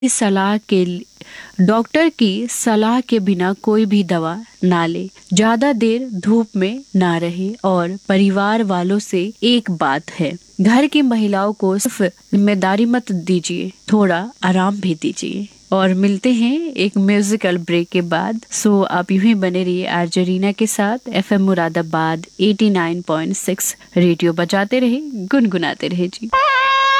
सलाह के डॉक्टर की सलाह के बिना कोई भी दवा ना ले, ज्यादा देर धूप में ना रहे और परिवार वालों से एक बात है, घर की महिलाओं को सिर्फ जिम्मेदारी मत दीजिए, थोड़ा आराम भी दीजिए। और मिलते हैं एक म्यूजिकल ब्रेक के बाद। सो आप यूं ही बने रहिए आरजे रीना के साथ। एफएम मुरादाबाद 89.6 रेडियो बजाते रहे, गुनगुनाते रहे जी।